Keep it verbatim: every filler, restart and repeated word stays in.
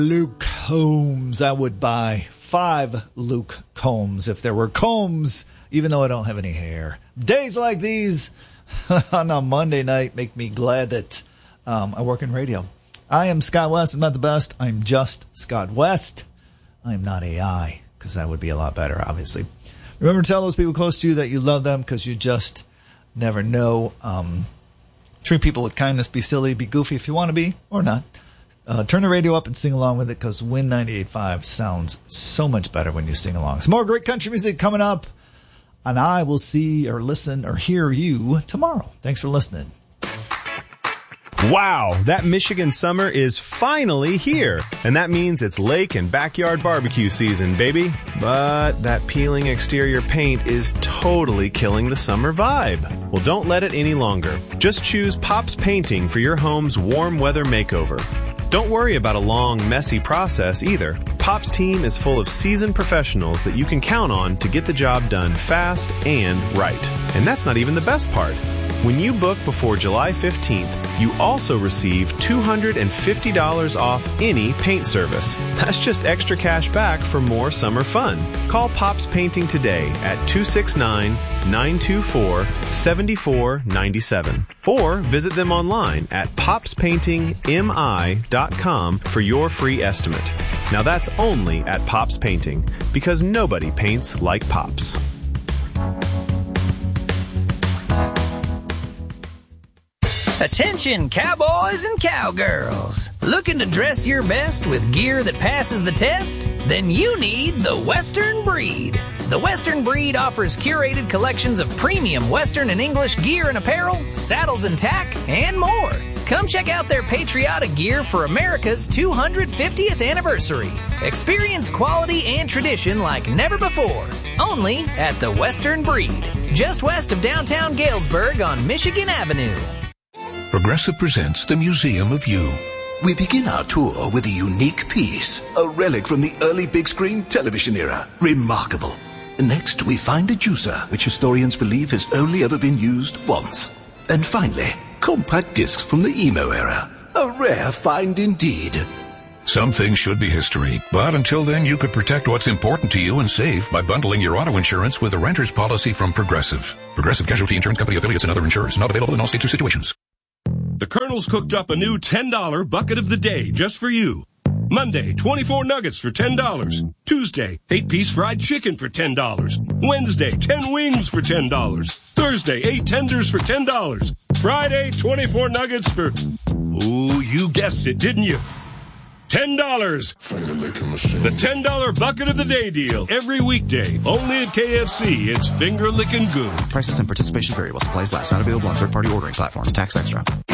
Luke Combs. I would buy five Luke Combs if there were combs, even though I don't have any hair. Days like these on a Monday night make me glad that um, I work in radio. I am Scott West. I'm not the best. I'm just Scott West. I am not A I, because that would be a lot better, obviously. Remember to tell those people close to you that you love them, because you just never know. Um, treat people with kindness. Be silly. Be goofy if you want to be, or not. Uh, turn the radio up and sing along with it, because Win ninety-eight point five sounds so much better when you sing along. Some more great country music coming up, and I will see or listen or hear you tomorrow. Thanks for listening. Wow, that Michigan summer is finally here. And that means it's lake and backyard barbecue season, baby. But that peeling exterior paint is totally killing the summer vibe. Well, don't let it any longer. Just choose Pops Painting for your home's warm weather makeover. Don't worry about a long, messy process either. Pop's team is full of seasoned professionals that you can count on to get the job done fast and right. And that's not even the best part. When you book before July fifteenth, you also receive two hundred fifty dollars off any paint service. That's just extra cash back for more summer fun. Call Pops Painting today at two six nine, nine two four, seven four nine seven or visit them online at pops painting m i dot com for your free estimate. Now that's only at Pops Painting, because nobody paints like Pops. Attention, cowboys and cowgirls. Looking to dress your best with gear that passes the test? Then you need the Western Breed. The Western Breed offers curated collections of premium Western and English gear and apparel, saddles and tack, and more. Come check out their patriotic gear for America's two hundred fiftieth anniversary. Experience quality and tradition like never before. Only at the Western Breed, just west of downtown Galesburg on Michigan Avenue. Progressive presents the Museum of You. We begin our tour with a unique piece, a relic from the early big screen television era. Remarkable. Next, we find a juicer, which historians believe has only ever been used once. And finally, compact discs from the emo era. A rare find indeed. Some things should be history, but until then you could protect what's important to you and save by bundling your auto insurance with a renter's policy from Progressive. Progressive Casualty Insurance Company affiliates and other insurers. Not available in all states or situations. The Colonel's cooked up a new ten dollar bucket of the day just for you. Monday, twenty-four nuggets for ten dollars. Tuesday, eight-piece fried chicken for ten dollars. Wednesday, ten wings for ten dollars. Thursday, eight tenders for ten dollars. Friday, twenty-four nuggets for... Ooh, you guessed it, didn't you? ten dollars. The ten dollar bucket of the day deal. Every weekday. Only at K F C. It's finger licking good. Prices and participation vary while supplies last. Not available on third-party ordering platforms. Tax extra.